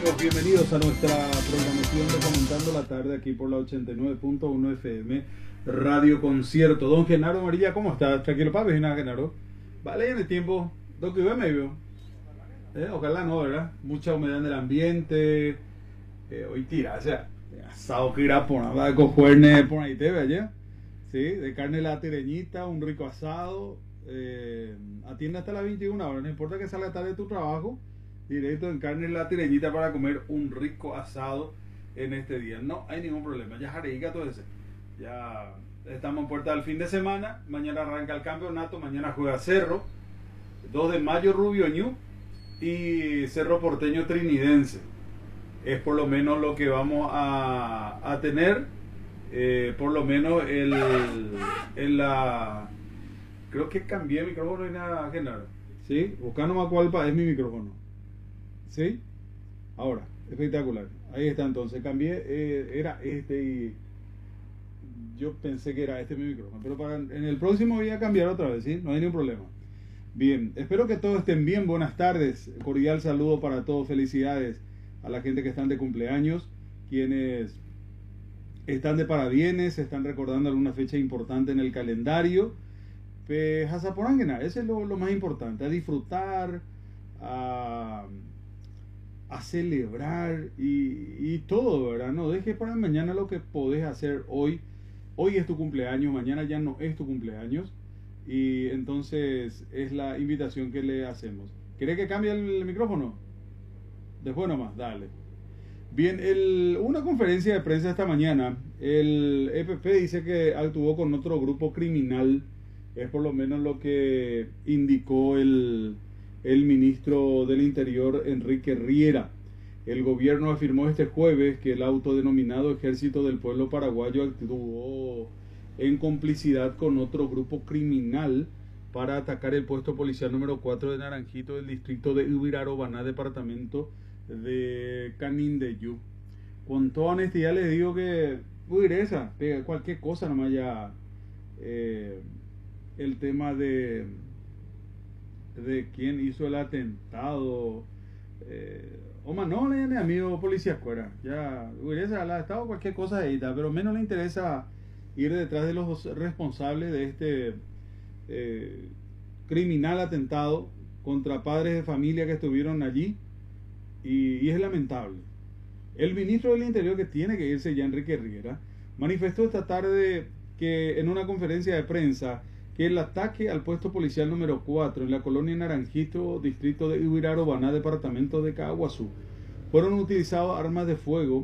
amigos, bienvenidos a nuestra programación de Comentando la Tarde aquí por la 89.1 FM Radio Concierto. Don Genaro Amarilla, ¿cómo está? Tranquilo, papi, nada, Genaro. Vale, en el tiempo, lo que ve medio. Ojalá no, ¿verdad? Mucha humedad en el ambiente. Hoy tira, o sea, asado que irá por nada de cojuerne por ahí te ve allá. Sí, de carne la tireñita, un rico asado. Atiende hasta las 21 horas, no importa que salga tarde de tu trabajo. Directo en carne la tireñita para comer un rico asado en este día. No hay ningún problema. Ya Jareica todo ese. Ya estamos en puerta del fin de semana. Mañana arranca el campeonato. Mañana juega Cerro. 2 de mayo Rubio Ñu y Cerro Porteño Trinidense. Es por lo menos lo que vamos a tener. Por lo menos en la... Creo que cambié el micrófono y nada, Genaro. ¿Sí? Buscando más cuál es mi micrófono. ¿Sí? Ahora, espectacular. Ahí está entonces. Cambié, era este y yo pensé que era este mi micrófono. Pero en el próximo voy a cambiar otra vez, ¿sí? No hay ningún problema. Bien, espero que todos estén bien. Buenas tardes. Cordial saludo para todos. Felicidades a la gente que están de cumpleaños. Quienes están de parabienes, están recordando alguna fecha importante en el calendario. Pues, Hazaporangena, ese es lo más importante. A disfrutar, a celebrar y todo, ¿verdad? No dejes para mañana lo que podés hacer hoy. Hoy es tu cumpleaños, mañana ya no es tu cumpleaños. Y entonces es la invitación que le hacemos. ¿Querés que cambie el micrófono? Después nomás, dale. Bien, una conferencia de prensa esta mañana. El EPP dice que actuó con otro grupo criminal. Es por lo menos lo que indicó el ministro del Interior, Enrique Riera. El gobierno afirmó este jueves que el autodenominado Ejército del Pueblo Paraguayo actuó en complicidad con otro grupo criminal para atacar el puesto policial número 4 de Naranjito del distrito de Ubirarobaná, departamento de Canindeyú. Con toda honestidad les digo que cualquier cosa nomás ya el tema de quién hizo el atentado, no le amigo policía escuela, ya hubiese estado cualquier cosa ahí, pero menos le interesa ir detrás de los responsables de este criminal atentado contra padres de familia que estuvieron allí, y es lamentable. El ministro del Interior, que tiene que irse ya, Enrique Riera, manifestó esta tarde que en una conferencia de prensa que el ataque al puesto policial número 4 en la colonia Naranjito, distrito de Ubirarobaná, departamento de Caguazú, fueron utilizadas armas de fuego